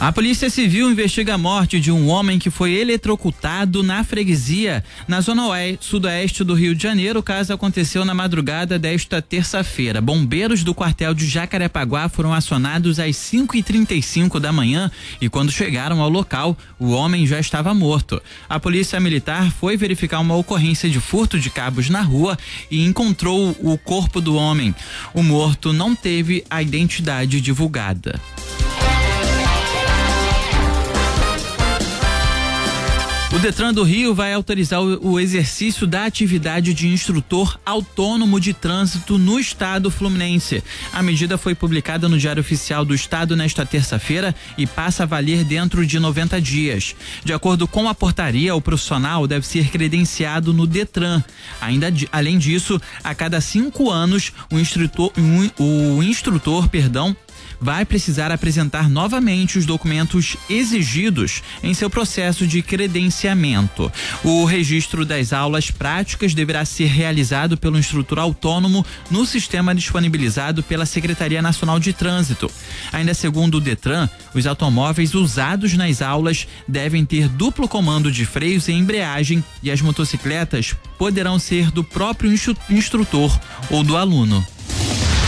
A Polícia Civil investiga a morte de um homem que foi eletrocutado na freguesia, na zona sudoeste do Rio de Janeiro. O caso aconteceu na madrugada desta terça-feira. Bombeiros do quartel de Jacarepaguá foram acionados às 5h35 da manhã e quando chegaram ao local, o homem já estava morto. A Polícia Militar foi verificar uma ocorrência de furto de cabos na rua e encontrou o corpo do homem. O morto não teve a identidade divulgada. O Detran do Rio vai autorizar o exercício da atividade de instrutor autônomo de trânsito no estado fluminense. A medida foi publicada no Diário Oficial do Estado nesta terça-feira e passa a valer dentro de 90 dias. De acordo com a portaria, o profissional deve ser credenciado no Detran. Além disso, a cada 5 anos, o instrutor, vai precisar apresentar novamente os documentos exigidos em seu processo de credenciamento. O registro das aulas práticas deverá ser realizado pelo instrutor autônomo no sistema disponibilizado pela Secretaria Nacional de Trânsito. Ainda segundo o Detran, os automóveis usados nas aulas devem ter duplo comando de freios e embreagem e as motocicletas poderão ser do próprio instrutor ou do aluno.